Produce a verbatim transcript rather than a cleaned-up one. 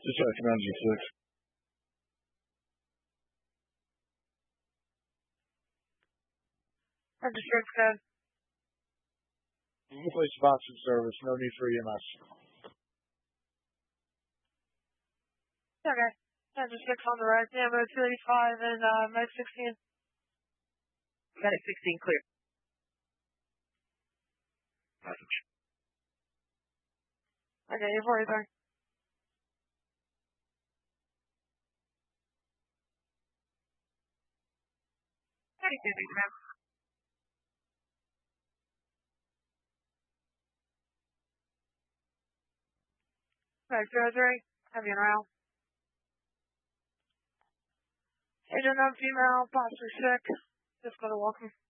Just like Commander G six. District code. Usually sponsored service, no need for E M S. Okay. Commander six on the right. Ammo two eighty-five and uh, Med sixteen. Medic sixteen clear. Message. Okay, eight forty-three. Excuse me, ma'am. Med zero three. Heavy and around. Agent non female, possibly sick. Just go to welcome.